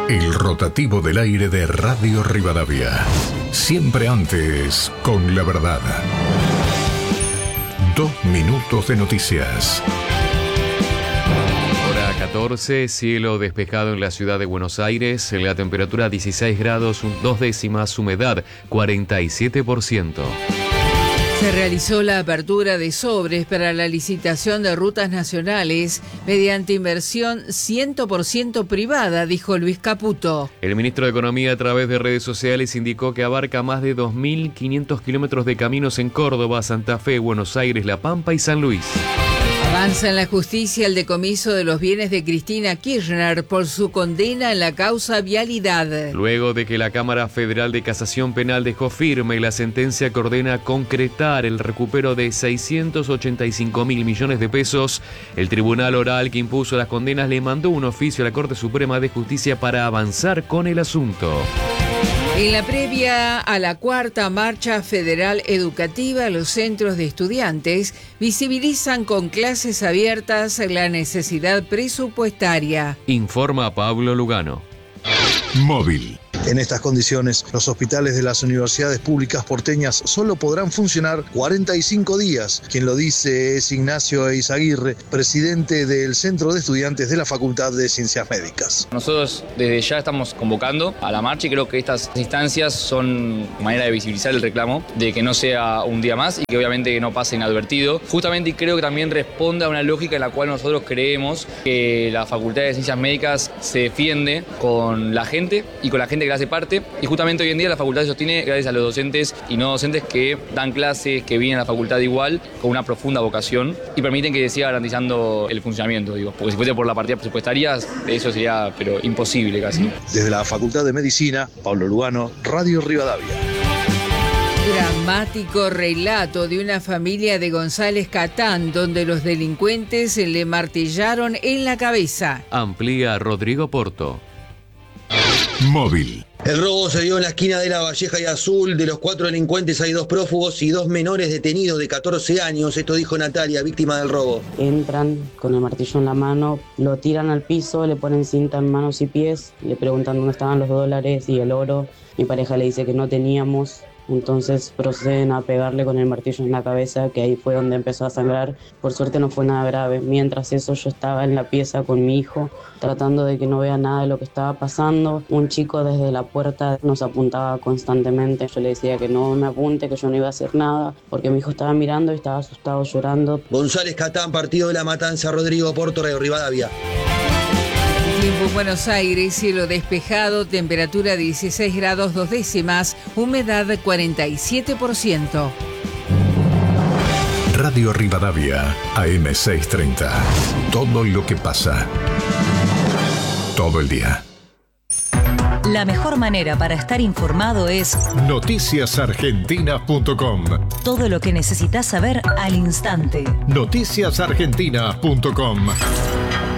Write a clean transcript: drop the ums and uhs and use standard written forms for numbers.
El rotativo del aire de Radio Rivadavia. Siempre antes, con la verdad. 2 minutos de noticias. Hora 14, cielo despejado en la ciudad de Buenos Aires, la temperatura 16 grados, 2 décimas, humedad 47%. Se realizó la apertura de sobres para la licitación de rutas nacionales mediante inversión 100% privada, dijo Luis Caputo. El ministro de Economía, a través de redes sociales, indicó que abarca más de 2.500 kilómetros de caminos en Córdoba, Santa Fe, Buenos Aires, La Pampa y San Luis. Avanza en la justicia el decomiso de los bienes de Cristina Kirchner por su condena en la causa Vialidad. Luego de que la Cámara Federal de Casación Penal dejó firme la sentencia que ordena concretar el recupero de 685.000 millones de pesos, el tribunal oral que impuso las condenas le mandó un oficio a la Corte Suprema de Justicia para avanzar con el asunto. En la previa a la 4ª Marcha Federal Educativa, los centros de estudiantes visibilizan con clases abiertas la necesidad presupuestaria. Informa Pablo Lugano. Móvil. En estas condiciones, los hospitales de las universidades públicas porteñas solo podrán funcionar 45 días. Quien lo dice es Ignacio Eizaguirre, presidente del Centro de Estudiantes de la Facultad de Ciencias Médicas. Nosotros desde ya estamos convocando a la marcha y creo que estas instancias son manera de visibilizar el reclamo, de que no sea un día más y que obviamente no pase inadvertido. Justamente creo que también responde a una lógica en la cual nosotros creemos que la Facultad de Ciencias Médicas se defiende con la gente y con la gente que hace parte, y justamente hoy en día la facultad se sostiene gracias a los docentes y no docentes que dan clases, que vienen a la facultad igual, con una profunda vocación y permiten que se siga garantizando el funcionamiento, porque si fuese por la partida presupuestaria, eso sería pero imposible casi. Desde la Facultad de Medicina, Pablo Lugano, Radio Rivadavia. Dramático relato de una familia de González Catán, donde los delincuentes le martillaron en la cabeza. Amplía Rodrigo Porto. Móvil. El robo se dio en la esquina de La Valleja y Azul. De los 4 delincuentes hay 2 prófugos y 2 menores detenidos de 14 años. Esto dijo Natalia, víctima del robo. Entran con el martillo en la mano, lo tiran al piso, le ponen cinta en manos y pies, le preguntan dónde estaban los dólares y el oro. Mi pareja le dice que no teníamos. Entonces proceden a pegarle con el martillo en la cabeza, que ahí fue donde empezó a sangrar. Por suerte no fue nada grave. Mientras eso yo estaba en la pieza con mi hijo, tratando de que no vea nada de lo que estaba pasando. Un chico desde la puerta nos apuntaba constantemente. Yo le decía que no me apunte, que yo no iba a hacer nada, porque mi hijo estaba mirando y estaba asustado, llorando. González Catán, partido de La Matanza, Rodrigo Porto, Radio Rivadavia. Tiempo en Buenos Aires, cielo despejado, temperatura 16 grados 2 décimas, humedad 47%. Radio Rivadavia, AM630. Todo lo que pasa. Todo el día. La mejor manera para estar informado es noticiasargentinas.com. todo lo que necesitas saber al instante. Noticiasargentinas.com.